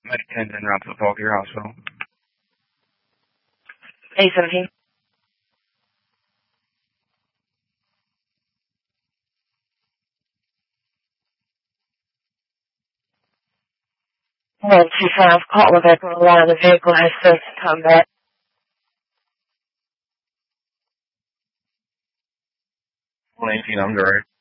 Med 10 en route to Fauquier Hospital. A17. One two five, caught with a line. The vehicle has since come back. 118, I'm direct.